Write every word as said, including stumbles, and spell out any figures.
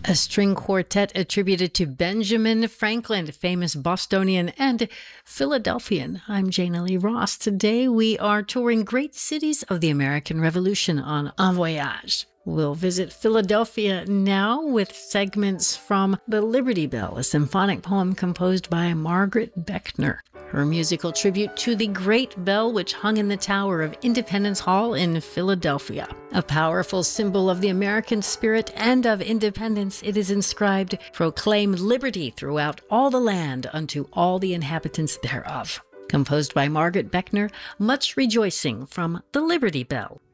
A string quartet attributed to Benjamin Franklin, famous Bostonian and Philadelphian. I'm Jana Lee Ross. Today we are touring great cities of the American Revolution on En Voyage. We'll visit Philadelphia now with segments from The Liberty Bell, a symphonic poem composed by Margaret Beckner. Her musical tribute to the great bell which hung in the tower of Independence Hall in Philadelphia. A powerful symbol of the American spirit and of independence, it is inscribed, "Proclaim liberty throughout all the land unto all the inhabitants thereof." Composed by Margaret Beckner, Much Rejoicing from The Liberty Bell.